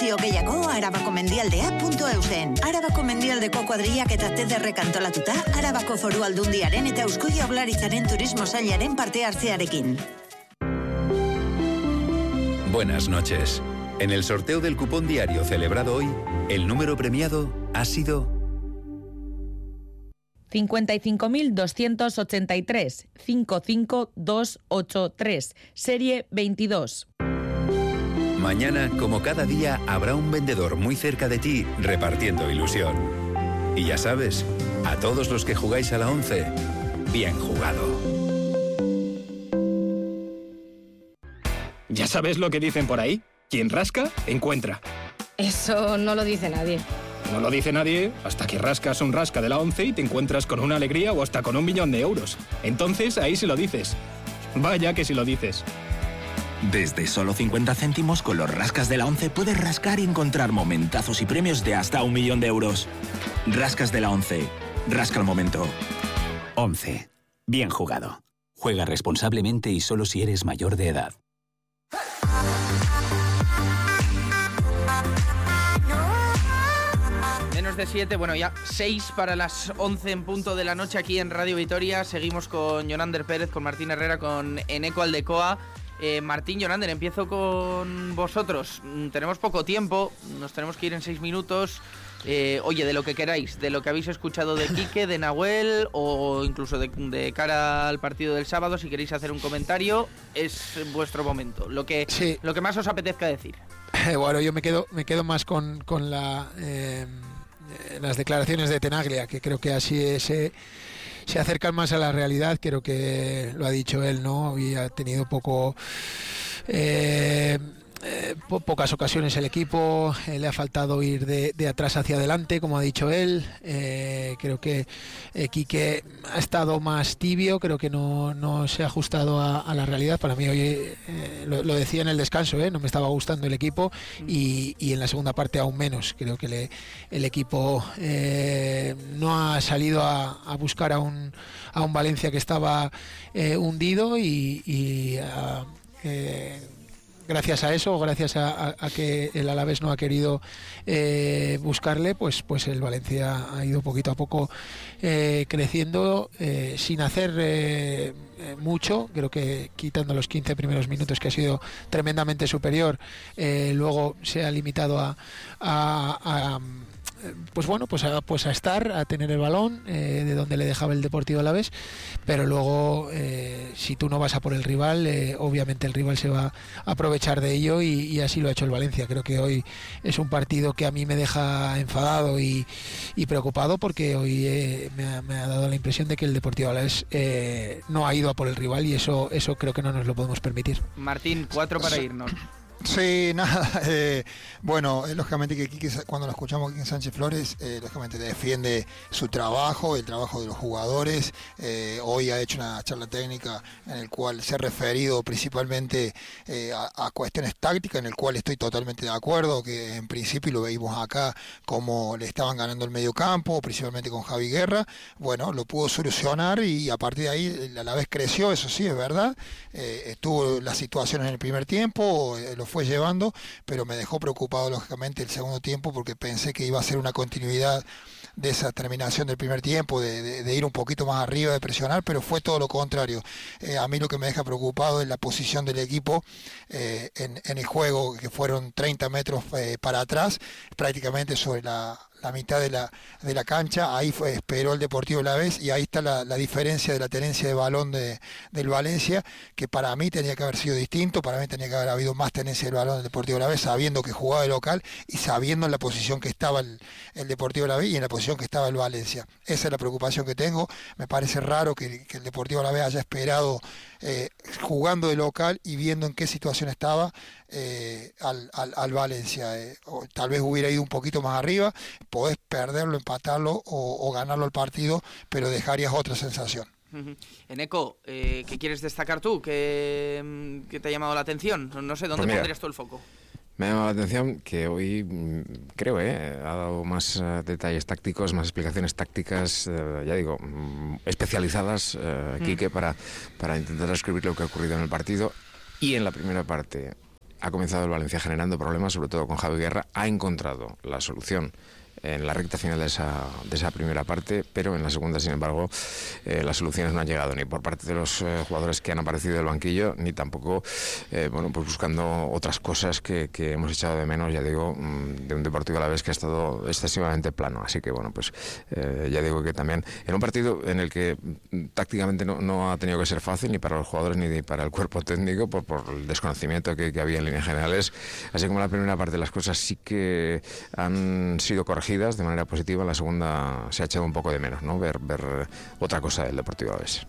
informazio gehiago arabakomendialdea.eusen. Arabako mendialdeko kuadrillak eta teder rekantolatuta, Arabako Foru Aldundiaren eta Eusko Jaurlaritzaren turismo sailaren parte hartzearekin. Buenas noches. En el sorteo del cupón diario celebrado hoy, el número premiado ha sido 55.283 55283, serie 22. Mañana, como cada día, habrá un vendedor muy cerca de ti repartiendo ilusión. Y ya sabes, a todos los que jugáis a la 11, bien jugado. ¿Ya sabes lo que dicen por ahí? Quien rasca, encuentra. Eso no lo dice nadie. No lo dice nadie hasta que rascas un rasca de la 11 y te encuentras con una alegría o hasta con 1 millón de euros. Entonces, ahí sí lo dices. Vaya que sí lo dices. Desde solo 50 céntimos con los rascas de la 11 puedes rascar y encontrar momentazos y premios de hasta 1 millón de euros. Rascas de la 11. Rasca el momento. 11. Bien jugado. Juega responsablemente y solo si eres mayor de edad. Menos de 7, bueno, ya 6 para las 11 en punto de la noche aquí en Radio Vitoria. Seguimos con Yonander Pérez, con Martín Herrera, con Eneko Aldecoa. Martín, Yonander, empiezo con vosotros. Tenemos poco tiempo, nos tenemos que ir en 6 minutos. Oye, de lo que queráis, de lo que habéis escuchado de Quique, de Nahuel o incluso de cara al partido del sábado, si queréis hacer un comentario, es vuestro momento. Lo que más os apetezca decir. Bueno, yo me quedo más con las declaraciones de Tenaglia, que creo que así se acercan más a la realidad. Creo que lo ha dicho él, ¿no? Había tenido pocas ocasiones el equipo, le ha faltado ir de atrás hacia adelante, como ha dicho él. Creo que Quique ha estado más tibio, creo que no se ha ajustado a la realidad. Para mí hoy, lo decía en el descanso, no me estaba gustando el equipo y en la segunda parte aún menos. Creo que el equipo no ha salido a buscar a un Valencia que estaba hundido y gracias a eso, gracias a que el Alavés no ha querido buscarle, pues el Valencia ha ido poquito a poco creciendo sin hacer mucho. Creo que quitando los 15 primeros minutos, que ha sido tremendamente superior, luego se ha limitado a estar, a tener el balón de donde le dejaba el Deportivo Alavés, pero luego si tú no vas a por el rival, obviamente el rival se va a aprovechar de ello y así lo ha hecho el Valencia. Creo que hoy es un partido que a mí me deja enfadado y preocupado, porque hoy me ha dado la impresión de que el Deportivo Alavés no ha ido a por el rival, y eso creo que no nos lo podemos permitir. Martín, 4 para irnos. Sí, nada, bueno, lógicamente que Quique, cuando lo escuchamos aquí en Sánchez Flores, lógicamente defiende su trabajo, el trabajo de los jugadores. Hoy ha hecho una charla técnica en el cual se ha referido principalmente a cuestiones tácticas, en el cual estoy totalmente de acuerdo, que en principio lo veíamos acá como le estaban ganando el medio campo, principalmente con Javi Guerra. Bueno, lo pudo solucionar y a partir de ahí a la vez creció, eso sí, es verdad. Estuvo las situaciones en el primer tiempo, lo fue llevando, pero me dejó preocupado lógicamente el segundo tiempo, porque pensé que iba a ser una continuidad de esa terminación del primer tiempo, de ir un poquito más arriba, de presionar, pero fue todo lo contrario. A mí lo que me deja preocupado es la posición del equipo en el juego, que fueron 30 metros para atrás, prácticamente sobre la mitad de la cancha. Ahí esperó el Deportivo Alavés, y ahí está la diferencia de la tenencia de balón del Valencia, que para mí tenía que haber sido distinto. Para mí tenía que haber habido más tenencia del balón del Deportivo Alavés, sabiendo que jugaba de local y sabiendo en la posición que estaba el Deportivo Alavés y en la posición que estaba el Valencia. Esa es la preocupación que tengo. Me parece raro que el Deportivo Alavés haya esperado jugando de local y viendo en qué situación estaba al Valencia. Tal vez hubiera ido un poquito más arriba, podés perderlo, empatarlo o ganarlo el partido, pero dejarías otra sensación. Eneko, ¿qué quieres destacar tú? ¿Qué te ha llamado la atención? No sé, ¿dónde pondrías tú el foco? Me ha llamado la atención que hoy, creo, ha dado más detalles tácticos, más explicaciones tácticas, ya digo, especializadas, Quique, para intentar escribir lo que ha ocurrido en el partido. Y en la primera parte, ha comenzado el Valencia generando problemas, sobre todo con Javi Guerra, ha encontrado la solución en la recta final de esa primera parte, pero en la segunda, sin embargo, las soluciones no han llegado ni por parte de los jugadores que han aparecido del banquillo, ni tampoco pues buscando otras cosas que hemos echado de menos, ya digo, de un Deportivo Alavés que ha estado excesivamente plano. Así que bueno, pues ya digo que también en un partido en el que tácticamente no ha tenido que ser fácil ni para los jugadores ni para el cuerpo técnico por el desconocimiento que había en líneas generales, así como en la primera parte las cosas sí que han sido corregidas de manera positiva, en la segunda se ha echado un poco de menos, ¿no? Ver otra cosa del Deportivo Alavés.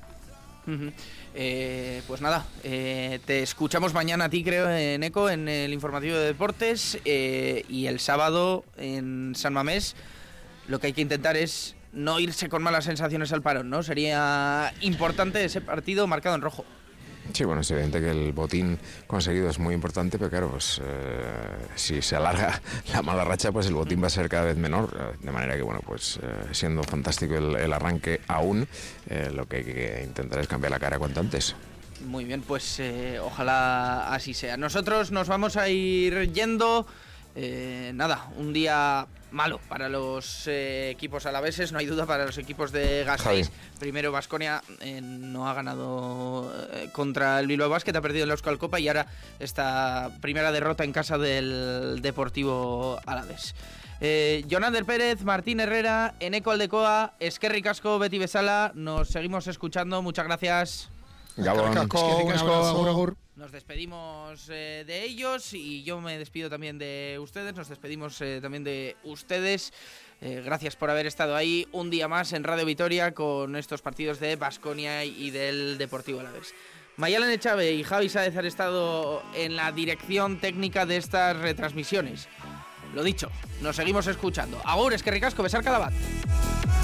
Pues nada, te escuchamos mañana a ti, creo, en ECO, en el informativo de deportes, y el sábado en San Mamés. Lo que hay que intentar es no irse con malas sensaciones al parón, ¿no? Sería importante ese partido marcado en rojo. Sí, bueno, es evidente que el botín conseguido es muy importante, pero claro, pues si se alarga la mala racha, pues el botín va a ser cada vez menor, de manera que, bueno, pues siendo fantástico el arranque aún, lo que hay que intentar es cambiar la cara cuanto antes. Muy bien, pues ojalá así sea. Nosotros nos vamos a ir yendo. Nada, un día malo para los equipos alaveses, no hay duda, para los equipos de Gasteiz. Primero Baskonia no ha ganado contra el Bilbao Basket, ha perdido en la Euskal Copa, y ahora esta primera derrota en casa del Deportivo Alavés. Jonander Pérez, Martín Herrera, en ECO Aldecoa, eskerrik asko, beti bezala, nos seguimos escuchando, muchas gracias. Gabón. Agur. Nos despedimos de ellos, y yo me despido también de ustedes, nos despedimos también de ustedes. Gracias por haber estado ahí un día más en Radio Vitoria con estos partidos de Baskonia y del Deportivo Alavés. Mayalen Echave y Javi Sáez han estado en la dirección técnica de estas retransmisiones. Lo dicho, nos seguimos escuchando. Agur, eskerrik asko, besar cada bat.